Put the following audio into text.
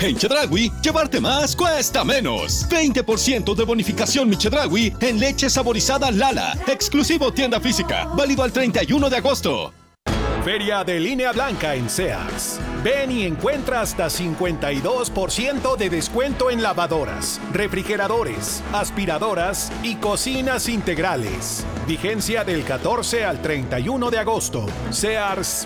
En Chedraui, llevarte más cuesta menos. 20% de bonificación Mi Chedraui en leche saborizada Lala. Exclusivo tienda física. Válido al 31 de agosto. Feria de Línea Blanca en Sears. Ven y encuentra hasta 52% de descuento en lavadoras, refrigeradores, aspiradoras y cocinas integrales. Vigencia del 14 al 31 de agosto. Sears